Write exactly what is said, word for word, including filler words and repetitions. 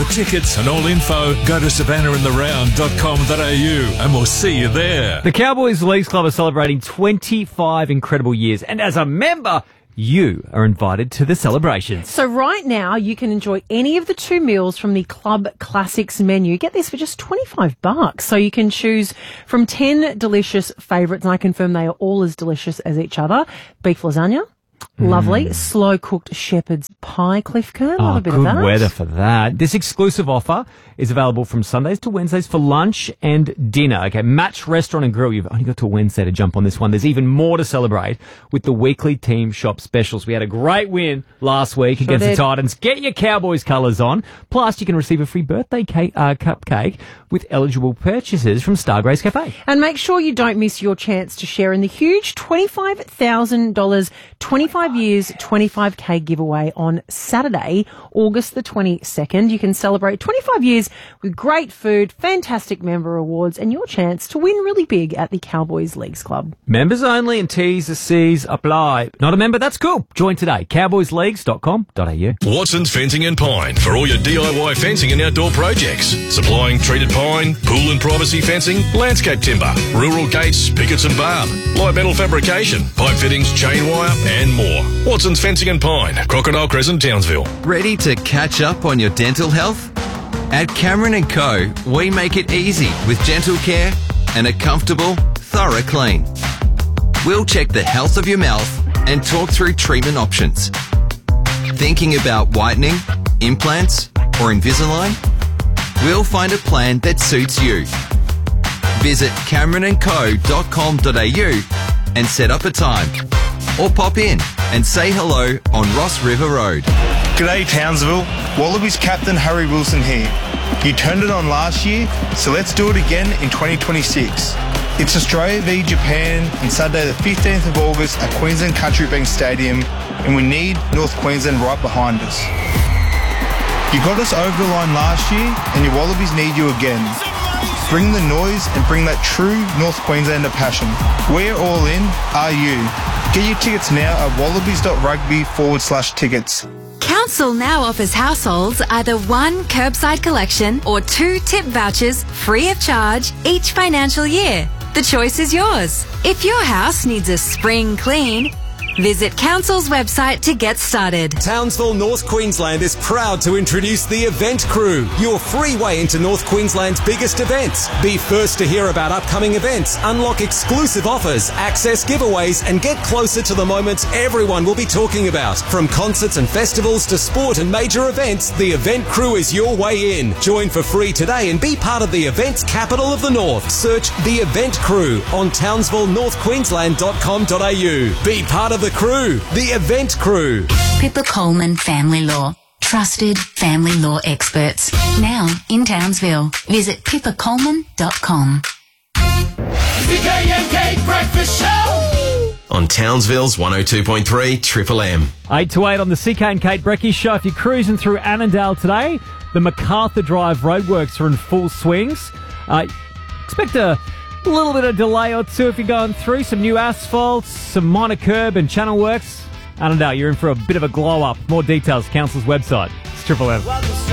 For tickets and all info, go to savannah in the round dot com dot a u and we'll see you there. The Cowboys Leagues Club are celebrating twenty-five incredible years, and as a member, you are invited to the celebrations. So right now, you can enjoy any of the two meals from the Club Classics menu. Get this for just twenty-five bucks. So you can choose from ten delicious favourites, and I confirm they are all as delicious as each other. Beef lasagna. Lovely. Mm. Slow-cooked shepherd's pie, Cliff Kern. Love Oh, a bit good of that. weather for that. This exclusive offer is available from Sundays to Wednesdays for lunch and dinner. Okay, Match Restaurant and Grill. You've only got till Wednesday to jump on this one. There's even more to celebrate with the weekly team shop specials. We had a great win last week Sure against did. the Titans. Get your Cowboys colours on. Plus, you can receive a free birthday cake, uh, cupcake with eligible purchases from Stargrace Cafe. And make sure you don't miss your chance to share in the huge twenty-five thousand dollars twenty-five years, twenty-five K giveaway on Saturday, August the twenty-second. You can celebrate twenty-five years with great food, fantastic member awards, and your chance to win really big at the Cowboys Leagues Club. Members only and T's and C's apply. Not a member? That's cool. Join today. cowboys leagues dot com dot a u. Watson's Fencing and Pine for all your D I Y fencing and outdoor projects. Supplying treated pine, pool and privacy fencing, landscape timber, rural gates, pickets and barb, light metal fabrication, pipe fittings, chain wire and more. Watson's Fencing and Pine, Crocodile Crescent, Townsville. Ready to catch up on your dental health? At Cameron and Co, we make it easy with gentle care and a comfortable, thorough clean. We'll check the health of your mouth and talk through treatment options. Thinking about whitening, implants, or Invisalign? We'll find a plan that suits you. Visit cameron and co dot com dot a u and set up a time. Or pop in and say hello on Ross River Road. G'day Townsville, Wallabies captain Harry Wilson here. You turned it on last year, so let's do it again in twenty twenty-six. It's Australia v Japan on Saturday the fifteenth of August at Queensland Country Bank Stadium, and we need North Queensland right behind us. You got us over the line last year, and your Wallabies need you again. Bring the noise and bring that true North Queenslander passion. We're all in, are you? Get your tickets now at wallabies.rugby forward slash tickets. Council now offers households either one curbside collection or two tip vouchers free of charge each financial year. The choice is yours. If your house needs a spring clean, visit Council's website to get started. Townsville, North Queensland is proud to introduce the Event Crew, your free way into North Queensland's biggest events. Be first to hear about upcoming events, unlock exclusive offers, access giveaways, and get closer to the moments everyone will be talking about. From concerts and festivals to sport and major events, the Event Crew is your way in. Join for free today and be part of the events capital of the North. Search the Event Crew on townsville north queensland dot com dot a u. Be part of the crew, the Event Crew. Pippa Coleman Family Law. Trusted family law experts. Now in Townsville. Visit pippa coleman dot com. The K M K Breakfast Show On Townsville's one oh two point three Triple M. eight to eight on the C K and Kate Brecky Show. If you're cruising through Annandale today, the MacArthur Drive roadworks are in full swings. Uh, expect a little bit of delay or two if you're going through. Some new asphalt, some minor curb and channel works. Annandale, you're in for a bit of a glow up. More details, Council's website. It's Triple M.